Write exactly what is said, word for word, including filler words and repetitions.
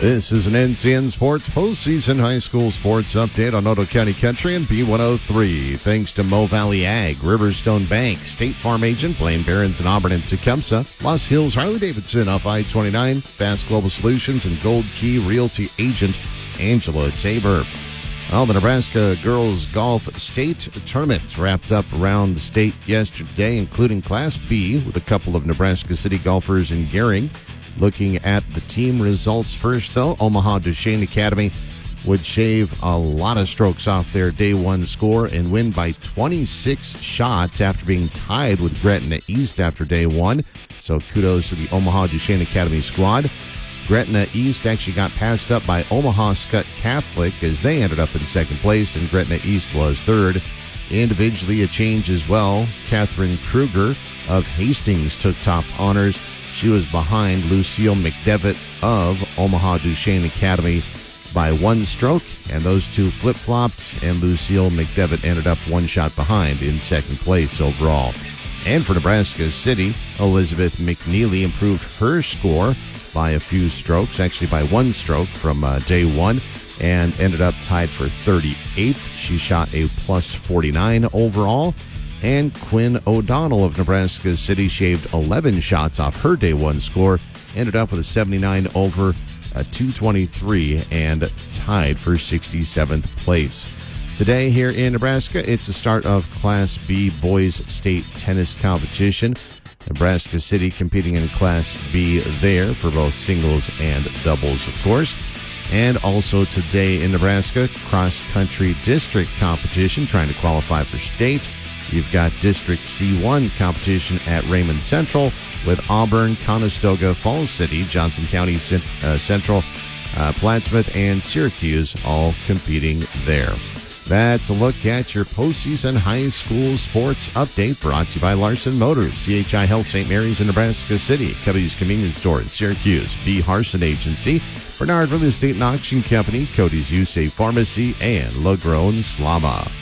This is an N C N Sports postseason high school sports update on Otoe County Country and B one oh three. Thanks to Mo Valley Ag, Riverstone Bank, State Farm Agent, Blaine Barons and Auburn and Tecumseh, Lost Hills Harley-Davidson off I twenty-nine, Fast Global Solutions, and Gold Key Realty Agent Angela Tabor. Well, the Nebraska Girls Golf State Tournament wrapped up around the state yesterday, including Class B with a couple of Nebraska City golfers in Gehring. Looking at the team results first, though, Omaha Duchesne Academy would shave a lot of strokes off their day one score and win by twenty-six shots after being tied with Gretna East after day one. So kudos to the Omaha Duchesne Academy squad. Gretna East actually got passed up by Omaha Skutt Catholic as they ended up in second place, and Gretna East was third. Individually, a change as well. Catherine Kruger of Hastings took top honors. She was behind Lucille McDevitt of Omaha Duchesne Academy by one stroke, and those two flip-flopped, and Lucille McDevitt ended up one shot behind in second place overall. And for Nebraska City, Elizabeth McNeely improved her score by a few strokes, actually by one stroke from uh, day one, and ended up tied for thirty-eighth. She shot a plus forty-nine overall. And Quinn O'Donnell of Nebraska City shaved eleven shots off her day one score, ended up with a seventy-nine over a two twenty-three, and tied for sixty-seventh place. Today here in Nebraska, it's the start of Class B Boys State Tennis Competition. Nebraska City competing in Class B there for both singles and doubles, of course. And also today in Nebraska, cross-country district competition, trying to qualify for state. You've got District C one competition at Raymond Central with Auburn, Conestoga, Falls City, Johnson County uh, Central, uh, Plattsmouth, and Syracuse all competing there. That's a look at your postseason high school sports update brought to you by Larson Motors, C H I Health Saint Mary's in Nebraska City, Cubby's Convenience Store in Syracuse, B. Harson Agency, Bernard Real Estate and Auction Company, Cody's U S A Pharmacy, and LaGrone Slama.